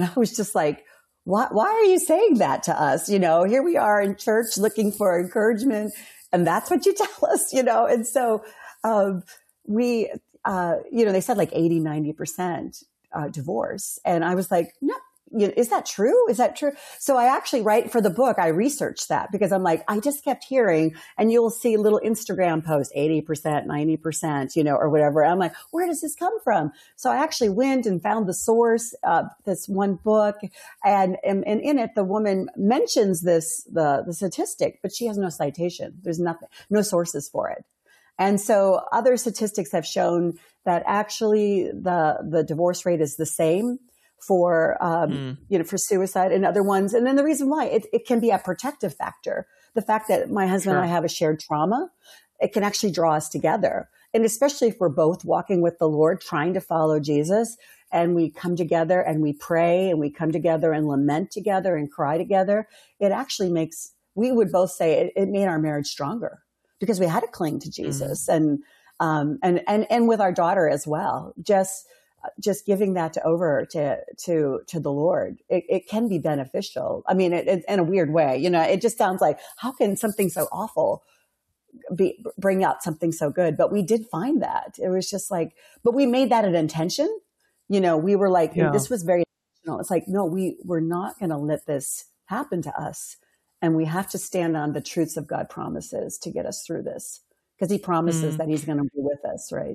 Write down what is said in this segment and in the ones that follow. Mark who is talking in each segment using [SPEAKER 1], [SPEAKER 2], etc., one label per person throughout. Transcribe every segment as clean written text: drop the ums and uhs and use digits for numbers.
[SPEAKER 1] I was just like, why are you saying that to us? Here we are in church looking for encouragement, and that's what you tell us, And so we, they said like 80, 90% divorce. And I was like, no, is that true? Is that true? So I actually, right for the book, I researched that because I'm like, I just kept hearing, and you'll see little Instagram posts, 80%, 90%, or whatever. I'm like, where does this come from? So I actually went and found the source, this one book, and in it, the woman mentions the statistic, but she has no citation. There's nothing, no sources for it. And so other statistics have shown that actually the divorce rate is the same for, for suicide and other ones. And then the reason why it can be a protective factor. The fact that my husband and I have a shared trauma, it can actually draw us together. And especially if we're both walking with the Lord, trying to follow Jesus, and we come together and we pray and we come together and lament together and cry together, it actually makes, we would both say it made our marriage stronger because we had to cling to Jesus and with our daughter as well. Just giving that over to the Lord, it can be beneficial. I mean, it in a weird way, it just sounds like, how can something so awful bring out something so good? But we did find that it was just like, but we made that an intention. We were like, this was very intentional. It's like, no, we're not going to let this happen to us. And we have to stand on the truths of God promises to get us through this, because he promises that he's going to be with us. Right.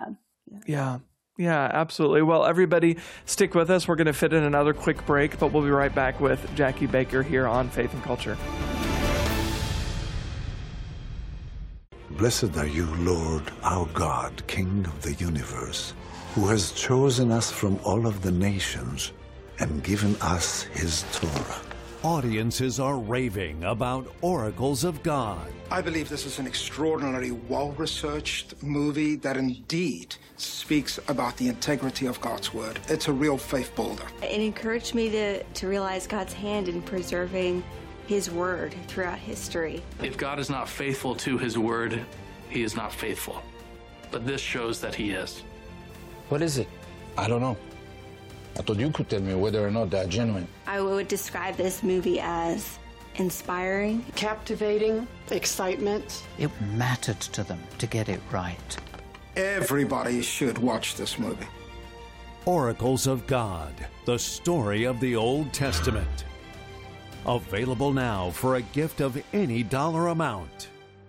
[SPEAKER 2] Yeah, absolutely. Well, everybody stick with us. We're going to fit in another quick break, but we'll be right back with Jackie Baker here on Faith and Culture.
[SPEAKER 3] Blessed are you, Lord, our God, King of the universe, who has chosen us from all of the nations and given us his Torah.
[SPEAKER 4] Audiences are raving about Oracles of God.
[SPEAKER 5] I believe this is an extraordinarily well-researched movie that indeed speaks about the integrity of God's word. It's a real faith builder.
[SPEAKER 6] It encouraged me to realize God's hand in preserving his word throughout history.
[SPEAKER 7] If God is not faithful to his word, he is not faithful. But this shows that he is.
[SPEAKER 8] What is it? I don't know. I thought you could tell me whether or not they're genuine.
[SPEAKER 6] I would describe this movie as inspiring,
[SPEAKER 9] captivating, excitement.
[SPEAKER 10] It mattered to them to get it right.
[SPEAKER 5] Everybody should watch this movie.
[SPEAKER 4] Oracles of God, the story of the Old Testament. Available now for a gift of any dollar amount.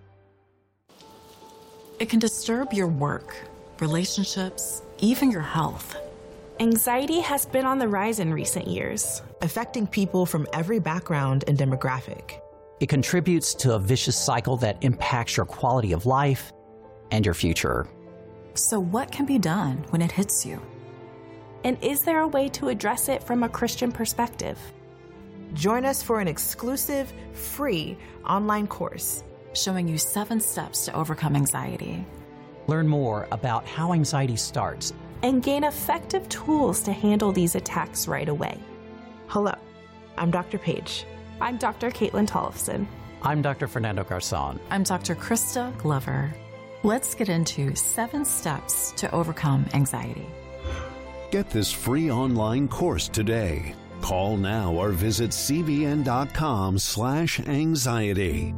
[SPEAKER 11] It can disturb your work, relationships, even your health.
[SPEAKER 12] Anxiety has been on the rise in recent years,
[SPEAKER 13] affecting people from every background and demographic.
[SPEAKER 10] It contributes to a vicious cycle that impacts your quality of life and your future.
[SPEAKER 11] So what can be done when it hits you?
[SPEAKER 12] And is there a way to address it from a Christian perspective?
[SPEAKER 13] Join us for an exclusive, free online course
[SPEAKER 11] showing you 7 steps to overcome anxiety.
[SPEAKER 10] Learn more about how anxiety starts
[SPEAKER 12] and gain effective tools to handle these attacks right away.
[SPEAKER 13] Hello, I'm Dr. Paige.
[SPEAKER 12] I'm Dr. Caitlin Tollefson.
[SPEAKER 10] I'm Dr. Fernando Garzon.
[SPEAKER 11] I'm Dr. Krista Glover. Let's get into 7 steps to overcome anxiety.
[SPEAKER 4] Get this free online course today. Call now or visit cbn.com/anxiety.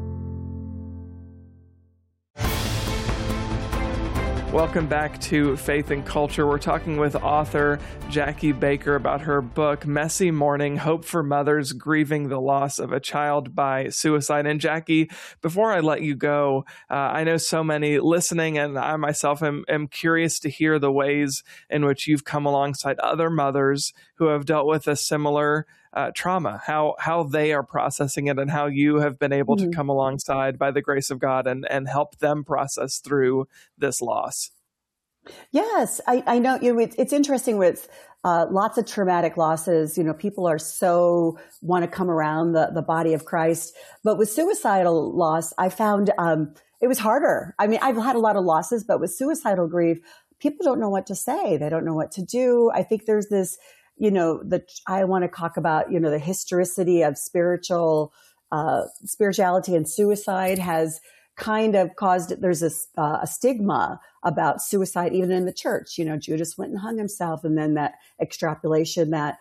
[SPEAKER 2] Welcome back to Faith and Culture. We're talking with author Jackie Baker about her book, Messy Mourning, Hope for Mothers Grieving the Loss of a Child by Suicide. And Jackie, before I let you go, I know so many listening, and I myself am curious to hear the ways in which you've come alongside other mothers who have dealt with a similar trauma, how they are processing it, and how you have been able to come alongside by the grace of God and help them process through this loss.
[SPEAKER 1] Yes, I know. It's interesting with lots of traumatic losses. People are want to come around the body of Christ, but with suicidal loss, I found it was harder. I mean, I've had a lot of losses, but with suicidal grief, people don't know what to say. They don't know what to do. I think there's this. I want to talk about, the historicity of spirituality, and suicide has kind of caused, there's a stigma about suicide, even in the church. Judas went and hung himself, and then that extrapolation that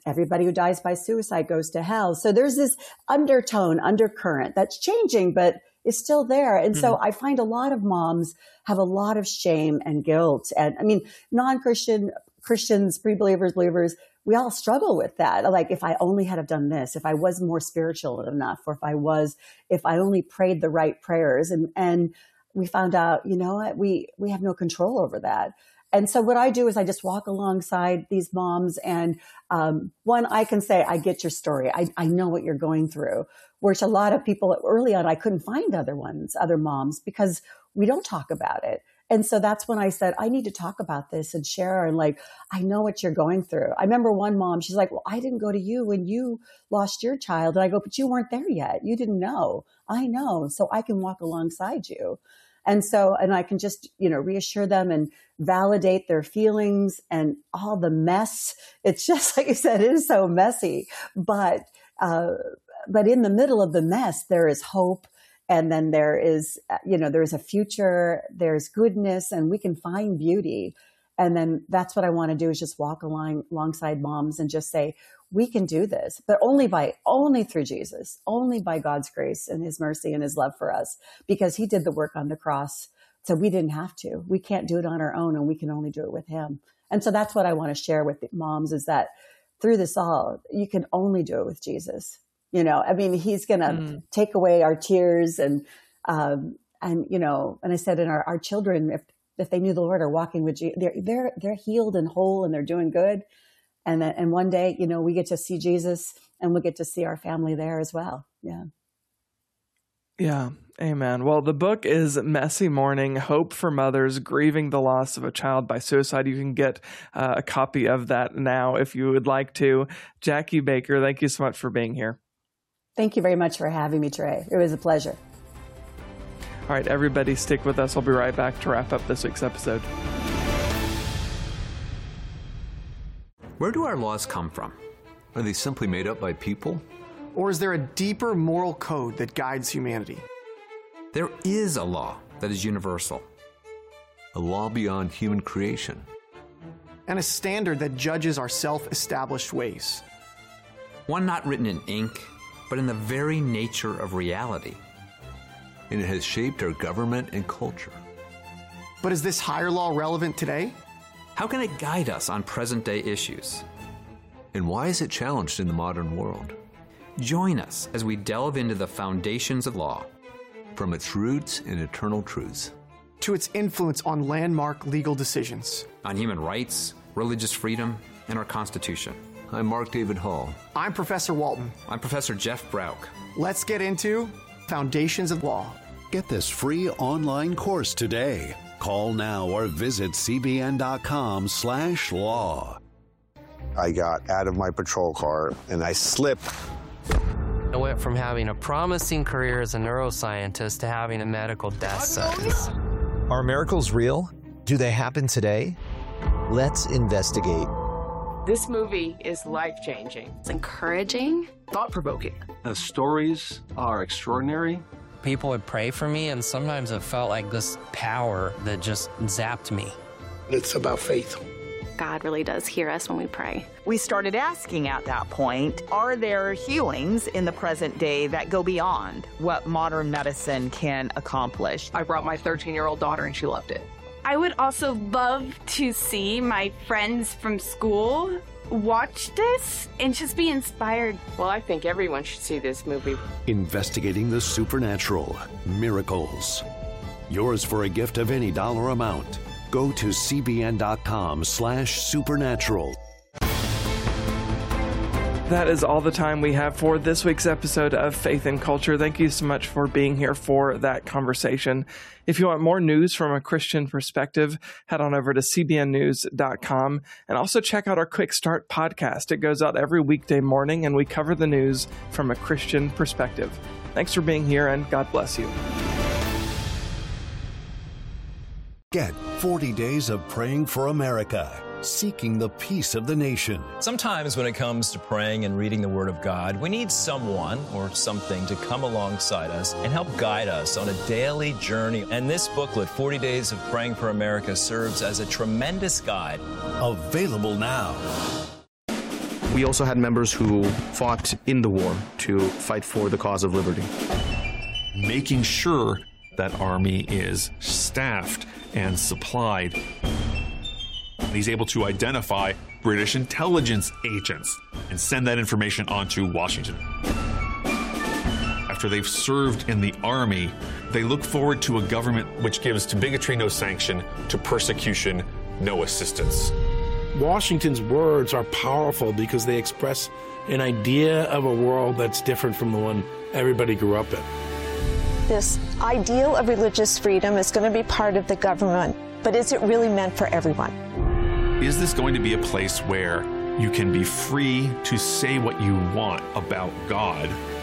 [SPEAKER 1] everybody who dies by suicide goes to hell. So there's this undercurrent that's changing, but is still there. And so I find a lot of moms have a lot of shame and guilt. And I mean, Christians, pre-believers, believers, we all struggle with that. Like, if I only had have done this, if I was more spiritual enough, or if I only prayed the right prayers. And we found out, you know what, we have no control over that. And so what I do is I just walk alongside these moms, and one, I can say, I get your story. I know what you're going through, which a lot of people early on, I couldn't find other moms, because we don't talk about it. And so that's when I said, I need to talk about this and share. And like, I know what you're going through. I remember one mom, she's like, well, I didn't go to you when you lost your child. And I go, but you weren't there yet. You didn't know. I know. So I can walk alongside you. And so, and I can just, reassure them and validate their feelings and all the mess. It's just like you said, it is so messy, but in the middle of the mess, there is hope. And then there is, there's a future, there's goodness, and we can find beauty. And then that's what I want to do, is just walk alongside moms and just say, we can do this, but only through Jesus, only by God's grace and his mercy and his love for us, because he did the work on the cross. So we didn't have to. We can't do it on our own, and we can only do it with him. And so that's what I want to share with the moms, is that through this all, you can only do it with Jesus. He's going to take away our tears and I said, in our children, if they knew the Lord, are walking with Jesus, they're healed and whole, and they're doing good. And one day, we get to see Jesus, and we get to see our family there as well. Yeah.
[SPEAKER 2] Yeah. Amen. Well, the book is Messy Mourning, Hope for Mothers Grieving the Loss of a Child by Suicide. You can get a copy of that now if you would like to. Jackie Baker, thank you so much for being here.
[SPEAKER 1] Thank you very much for having me, Trey. It was a pleasure.
[SPEAKER 2] All right, everybody, stick with us. I'll be right back to wrap up this week's episode.
[SPEAKER 14] Where do our laws come from? Are they simply made up by people?
[SPEAKER 15] Or is there a deeper moral code that guides humanity?
[SPEAKER 14] There is a law that is universal.
[SPEAKER 3] A law beyond human creation.
[SPEAKER 15] And a standard that judges our self-established ways.
[SPEAKER 14] One not written in ink, but in the very nature of reality.
[SPEAKER 3] And it has shaped our government and culture.
[SPEAKER 15] But is this higher law relevant today?
[SPEAKER 14] How can it guide us on present-day issues?
[SPEAKER 3] And why is it challenged in the modern world?
[SPEAKER 14] Join us as we delve into the foundations of law.
[SPEAKER 3] From its roots in eternal truths.
[SPEAKER 15] To its influence on landmark legal decisions.
[SPEAKER 14] On human rights, religious freedom, and our Constitution.
[SPEAKER 3] I'm Mark David Hall.
[SPEAKER 15] I'm Professor Walton.
[SPEAKER 14] I'm Professor Jeff Brauch.
[SPEAKER 15] Let's get into Foundations of Law.
[SPEAKER 4] Get this free online course today. Call now or visit cbn.com/law.
[SPEAKER 16] I got out of my patrol car and I slipped.
[SPEAKER 17] I went from having a promising career as a neuroscientist to having a medical death sentence.
[SPEAKER 18] Are miracles real? Do they happen today? Let's investigate.
[SPEAKER 9] This movie is life-changing.
[SPEAKER 6] It's encouraging.
[SPEAKER 9] Thought-provoking.
[SPEAKER 19] The stories are extraordinary.
[SPEAKER 17] People would pray for me, and sometimes it felt like this power that just zapped me.
[SPEAKER 5] It's about faith.
[SPEAKER 6] God really does hear us when we pray.
[SPEAKER 20] We started asking at that point, are there healings in the present day that go beyond what modern medicine can accomplish?
[SPEAKER 9] I brought my 13-year-old daughter, and she loved it.
[SPEAKER 21] I would also love to see my friends from school watch this and just be inspired.
[SPEAKER 9] Well, I think everyone should see this movie.
[SPEAKER 4] Investigating the supernatural, miracles. Yours for a gift of any dollar amount. Go to cbn.com/supernatural.
[SPEAKER 2] That is all the time we have for this week's episode of Faith and Culture. Thank you so much for being here for that conversation. If you want more news from a Christian perspective, head on over to cbnnews.com and also check out our Quick Start podcast. It goes out every weekday morning and we cover the news from a Christian perspective. Thanks for being here and God bless you.
[SPEAKER 4] Get 40 days of praying for America, seeking the peace of the nation.
[SPEAKER 22] Sometimes when it comes to praying and reading the Word of God, we need someone or something to come alongside us and help guide us on a daily journey. And this booklet, 40 Days of Praying for America, serves as a tremendous guide.
[SPEAKER 4] Available now.
[SPEAKER 7] We also had members who fought in the war to fight for the cause of liberty.
[SPEAKER 8] Making sure that army is staffed and supplied. And he's able to identify British intelligence agents and send that information on to Washington. After they've served in the army, they look forward to a government which gives to bigotry no sanction, to persecution no assistance.
[SPEAKER 23] Washington's words are powerful because they express an idea of a world that's different from the one everybody grew up in.
[SPEAKER 24] This ideal of religious freedom is going to be part of the government, but is it really meant for everyone?
[SPEAKER 8] Is this going to be a place where you can be free to say what you want about God